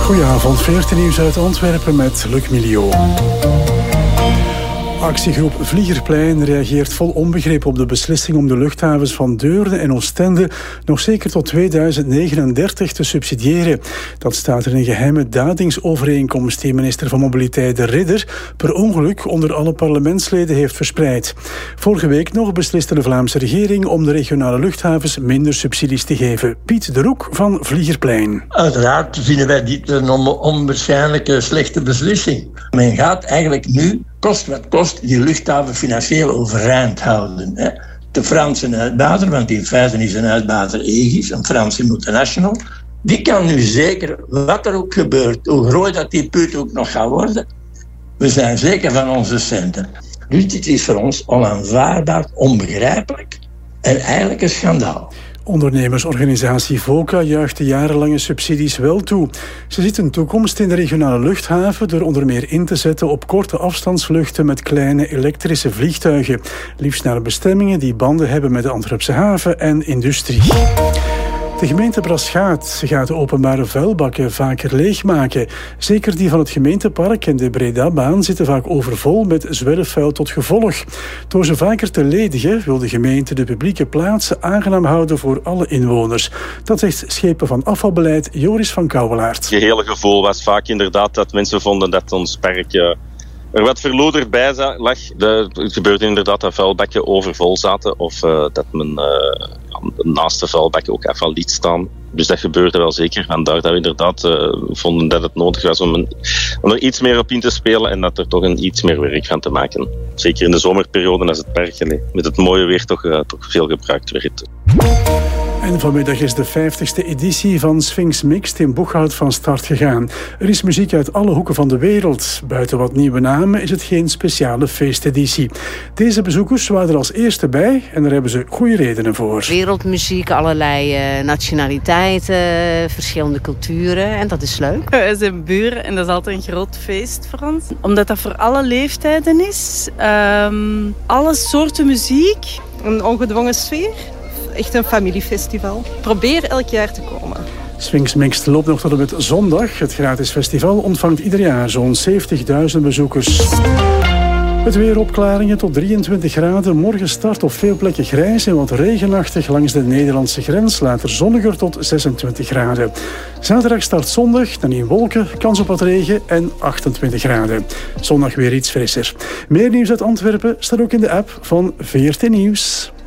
Goedenavond, 14 nieuws uit Antwerpen met Luc Milieu. Actiegroep Vliegerplein reageert vol onbegrip op de beslissing om de luchthavens van Deurne en Oostende nog zeker tot 2039 te subsidiëren. Dat staat in een geheime dadingsovereenkomst die minister van Mobiliteit De Ridder per ongeluk onder alle parlementsleden heeft verspreid. Vorige week nog besliste de Vlaamse regering om de regionale luchthavens minder subsidies te geven. Piet de Roek van Vliegerplein. Uiteraard vinden wij dit een onwaarschijnlijke slechte beslissing. Men gaat eigenlijk nu kost wat kost die luchthaven financieel overeind houden. Hè. De Franse uitbater, want in feite is een uitbater Aegis, een Franse multinational, die kan nu zeker, wat er ook gebeurt, hoe groot dat die put ook nog gaat worden, we zijn zeker van onze centen. Dus dit is voor ons onaanvaardbaar, onbegrijpelijk en eigenlijk een schandaal. Ondernemersorganisatie VOCA juicht de jarenlange subsidies wel toe. Ze ziet een toekomst in de regionale luchthaven door onder meer in te zetten op korte afstandsvluchten met kleine elektrische vliegtuigen. Liefst naar bestemmingen die banden hebben met de Antwerpse haven en industrie. De gemeente Braschaat gaat de openbare vuilbakken vaker leegmaken. Zeker die van het gemeentepark en de Bredabaan zitten vaak overvol met zwerfvuil tot gevolg. Door ze vaker te ledigen wil de gemeente de publieke plaatsen aangenaam houden voor alle inwoners. Dat zegt schepen van afvalbeleid Joris van Kouwelaert. Het gehele gevoel was vaak inderdaad dat mensen vonden dat ons park er wat verloederd bij lag. Het gebeurde inderdaad dat vuilbakken overvol zaten of dat men naast de vuilbakken ook afval liet staan. Dus dat gebeurde wel zeker. Vandaar dat we inderdaad vonden dat het nodig was om er iets meer op in te spelen en dat er toch iets meer werk van te maken. Zeker in de zomerperiode als het park met het mooie weer toch veel gebruikt werd. En vanmiddag is de 50ste editie van Sphinx Mixed in Boeghout van start gegaan. Er is muziek uit alle hoeken van de wereld. Buiten wat nieuwe namen is het geen speciale feesteditie. Deze bezoekers waren er als eerste bij en daar hebben ze goede redenen voor. Wereldmuziek, allerlei nationaliteiten, verschillende culturen en dat is leuk. Wij zijn buren en dat is altijd een groot feest voor ons. Omdat dat voor alle leeftijden is. Alle soorten muziek, een ongedwongen sfeer. Echt een familiefestival. Probeer elk jaar te komen. Sphinx Mixed loopt nog tot en met zondag. Het gratis festival ontvangt ieder jaar zo'n 70.000 bezoekers. Het weer opklaringen tot 23 graden. Morgen start op veel plekken grijs en wat regenachtig langs de Nederlandse grens. Later zonniger tot 26 graden. Zaterdag start zondag, dan in wolken, kans op wat regen en 28 graden. Zondag weer iets frisser. Meer nieuws uit Antwerpen staat ook in de app van VRT Nieuws.